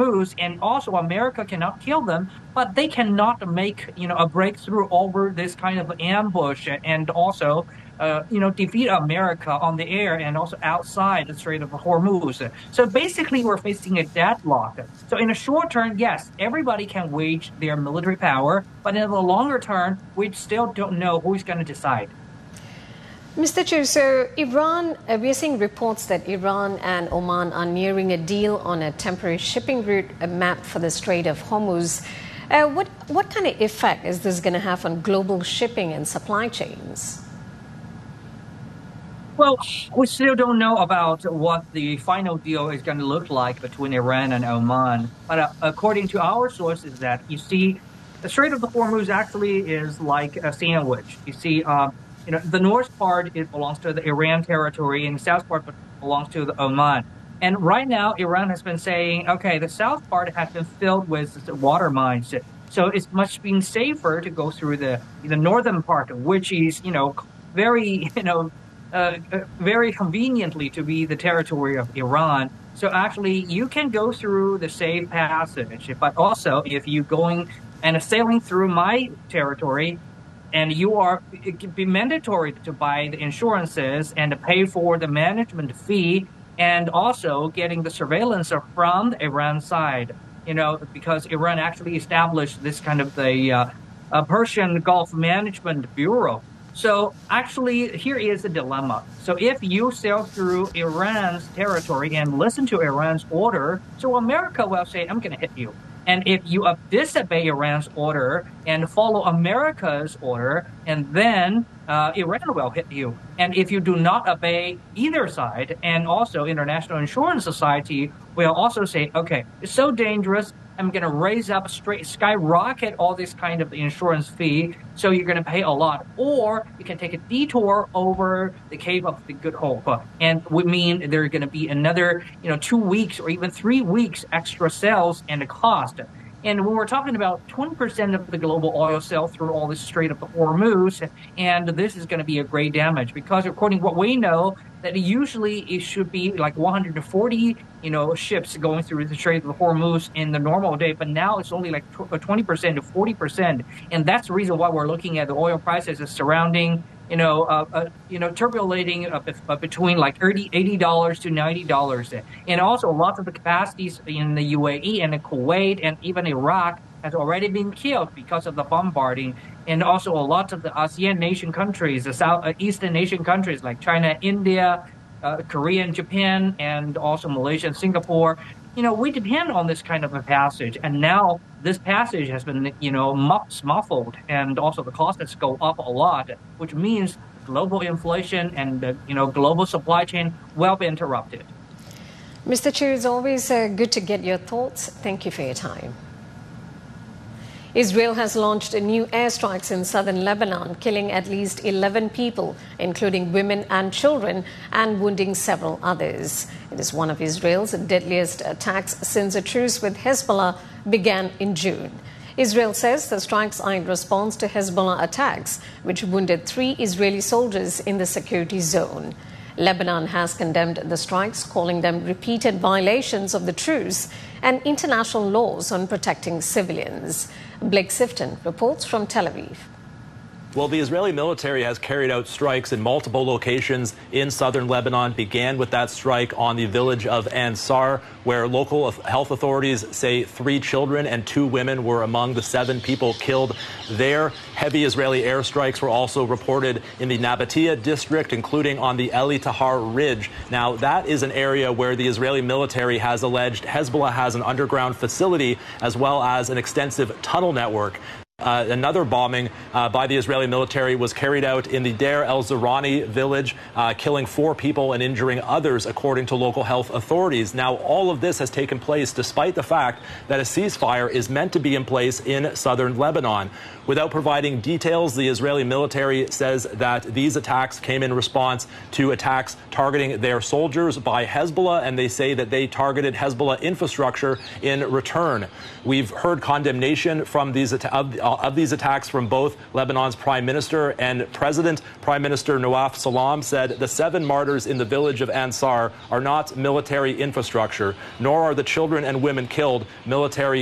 Hormuz, and also America cannot kill them, but they cannot make, a breakthrough over this kind of ambush and also, defeat America on the air and also outside the Strait of Hormuz. So basically, we're facing a deadlock. So in the short term, yes, everybody can wage their military power, but in the longer term, we still don't know who's going to decide. Mr. Chu, so Iran, we're seeing reports that Iran and Oman are nearing a deal on a temporary shipping route, a map for the Strait of Hormuz. What kind of effect is this going to have on global shipping and supply chains? Well, we still don't know about what the final deal is going to look like between Iran and Oman. But according to our sources, that you see, the Strait of the Hormuz actually is like a sandwich. You see, the north part, it belongs to the Iran territory, and the south part belongs to the Oman. And right now, Iran has been saying, okay, the south part has been filled with water mines. So it's much been safer to go through the northern part, which is, very, very conveniently to be the territory of Iran. So actually, you can go through the safe passage, but also if you're going and sailing through my territory, and it can be mandatory to buy the insurances and to pay for the management fee, and also getting the surveillance from the Iran side, because Iran actually established this kind of the Persian Gulf Management Bureau. So actually, here is the dilemma. So if you sail through Iran's territory and listen to Iran's order, so America will say, I'm going to hit you. And if you disobey Iran's order and follow America's order, and then Iran will hit you. And if you do not obey either side, and also International Insurance Society will also say, okay, it's so dangerous, I'm going to raise up skyrocket all this kind of insurance fee, so you're going to pay a lot. Or you can take a detour over the Cape of the Good Hope. And we mean there's going to be another, 2 weeks or even 3 weeks extra sales and the cost. And when we're talking about 20% of the global oil sale through all this Strait of the Hormuz, and this is going to be a great damage because according to what we know, that usually it should be like 140, ships going through the Strait of the Hormuz in the normal day, but now it's only like 20% to 40%, and that's the reason why we're looking at the oil prices as surrounding, turbulating between like $80 to $90, and also lots of the capacities in the UAE and the Kuwait and even Iraq has already been killed because of the bombarding, and also a lot of the ASEAN nation countries, the Southeastern nation countries like China, India, Korea, and Japan, and also Malaysia and Singapore. We depend on this kind of a passage, and now this passage has been, muffled, and also the costs go up a lot, which means global inflation and, global supply chain will be interrupted. Mr. Chu, it's always good to get your thoughts. Thank you for your time. Israel has launched new airstrikes in southern Lebanon, killing at least 11 people, including women and children, and wounding several others. It is one of Israel's deadliest attacks since a truce with Hezbollah began in June. Israel says the strikes are in response to Hezbollah attacks, which wounded 3 Israeli soldiers in the security zone. Lebanon has condemned the strikes, calling them repeated violations of the truce and international laws on protecting civilians. Blake Sifton reports from Tel Aviv. Well, the Israeli military has carried out strikes in multiple locations in southern Lebanon, began with that strike on the village of Ansar, where local health authorities say 3 children and 2 women were among the 7 people killed there. Heavy Israeli airstrikes were also reported in the Nabatea district, including on the Eli Tahar Ridge. Now, that is an area where the Israeli military has alleged Hezbollah has an underground facility as well as an extensive tunnel network. Another bombing by the Israeli military was carried out in the Deir el-Zorani village, killing 4 people and injuring others, according to local health authorities. Now, all of this has taken place despite the fact that a ceasefire is meant to be in place in southern Lebanon. Without providing details, the Israeli military says that these attacks came in response to attacks targeting their soldiers by Hezbollah, and they say that they targeted Hezbollah infrastructure in return. We've heard condemnation from these of these attacks from both Lebanon's prime minister and president. Prime Minister Nawaf Salam said the 7 martyrs in the village of Ansar are not military infrastructure, nor are the children and women killed military